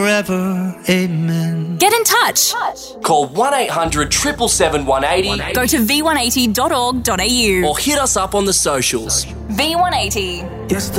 forever. Amen. Get in touch. Call 1800 777 180 Go to v180.org.au or hit us up on the socials. V180. It's the